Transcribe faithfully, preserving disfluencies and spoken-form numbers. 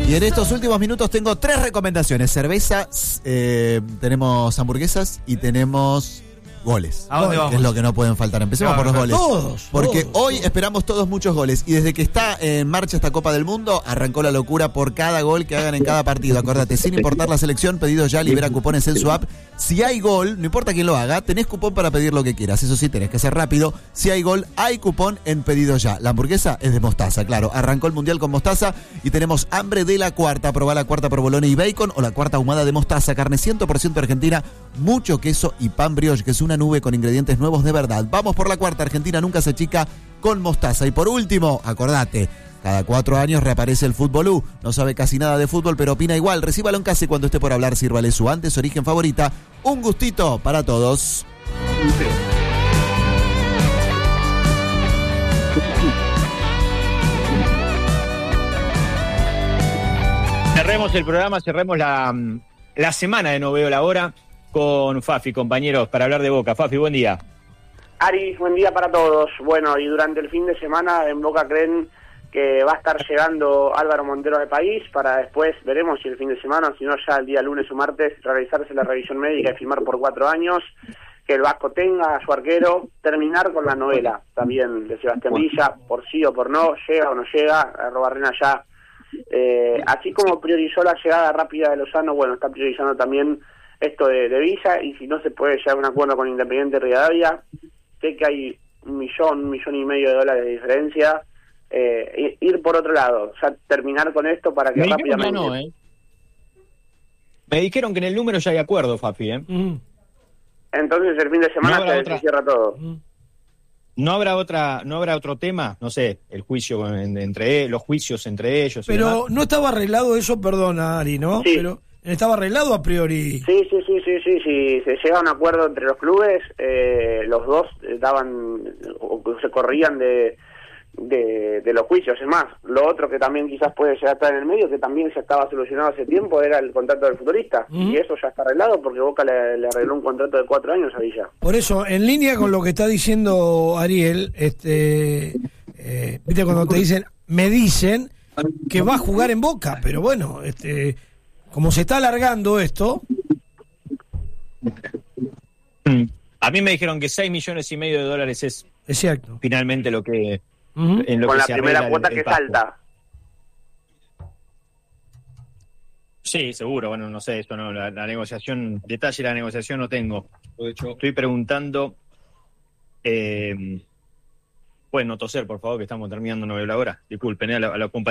Y en estos últimos minutos tengo tres recomendaciones. Cerveza, eh, tenemos hamburguesas y tenemos goles. ¿A dónde vamos? Es lo que no pueden faltar. Empecemos por los goles. Todos. Porque todos, hoy todos. esperamos todos muchos goles. Y desde que está en marcha esta Copa del Mundo, arrancó la locura por cada gol que hagan en cada partido. Acordate, sin importar la selección, pedidos ya, libera cupones en su app. Si hay gol, no importa quién lo haga, tenés cupón para pedir lo que quieras. Eso sí, tenés que ser rápido. Si hay gol, hay cupón en pedido ya. La hamburguesa es de mostaza, claro. Arrancó el Mundial con mostaza y tenemos hambre de la cuarta. Probá la cuarta provolone y bacon o la cuarta ahumada de mostaza. Carne cien por ciento argentina, mucho queso y pan brioche, que es una nube con ingredientes nuevos de verdad. Vamos por la cuarta. Argentina nunca se chica con mostaza. Y por último, acordate, cada cuatro años reaparece el Fútbolú. No sabe casi nada de fútbol, pero opina igual. Recíbalo en casa y cuando esté por hablar, sírvale su antes origen favorita. Un gustito para todos. Cerremos el programa, cerremos la, la semana de No Veo la Hora con Fafi, compañeros, para hablar de Boca. Fafi, buen día. Ari, buen día para todos. Bueno, y durante el fin de semana en Boca creen que va a estar llegando Álvaro Montero al país para después, veremos si el fin de semana, si no ya el día lunes o martes, realizarse la revisión médica y firmar por cuatro años, que el Vasco tenga a su arquero, terminar con la novela también de Sebastián Villa, por sí o por no, llega o no llega, Arrobarrena ya. Eh, así como priorizó la llegada rápida de Lozano, bueno, está priorizando también esto de, de Villa, y si no se puede llegar a un acuerdo con Independiente Rivadavia, sé que hay un millón, un millón y medio de dólares de diferencia, eh, ir por otro lado, o sea, terminar con esto para que Me rápidamente... dijeron que no, ¿eh? Me dijeron que en el número ya hay acuerdo, Fafi, ¿eh? Mm. Entonces el fin de semana No habrá se, otra. se cierra todo. Mm. ¿No habrá otra, no habrá otro tema? No sé, el juicio en- entre los juicios entre ellos. y Pero demás. no estaba arreglado eso, perdona, Ari, ¿no? Sí. Pero estaba arreglado a priori. Sí, sí, sí, sí, sí, sí, se llega a un acuerdo entre los clubes, eh, los dos eh, daban, o se corrían de, de, de los juicios. Es más, lo otro que también quizás puede llegar a estar en el medio, que también ya estaba solucionado hace tiempo, era el contrato del futbolista. Ujú. Y eso ya está arreglado porque Boca le, le arregló un contrato de cuatro años a Villa. Por eso, en línea con lo que está diciendo Ariel, este, eh, viste cuando te dicen, me dicen que va a jugar en Boca, pero bueno, este, como se está alargando esto, Mm. A mí me dijeron que seis millones y medio de dólares es es cierto. finalmente lo que... Ujú. en lo Con que la se primera arregla cuota el- que el pasto. salta. Sí, seguro, bueno, no sé, esto no, la, la negociación, detalle de la negociación no tengo. De hecho, estoy preguntando, eh, pueden no toser, por favor, que estamos terminando nueve la hora. Disculpen, eh, a la, a la compañía.